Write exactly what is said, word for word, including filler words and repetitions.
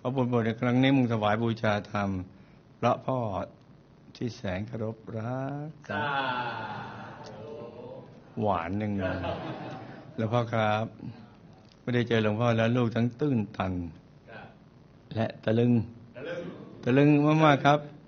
ขอบทบทในครั้งนี้มุ่งถวายบูชาธรรมพระพ่อที่แสนเคารพรักหวานหนึ่งแล้วพ่อครับไม่ได้เจอหลวงพ่อแล้วลูกทั้งตื้นตันและตะลึงตะลึงมากๆครับ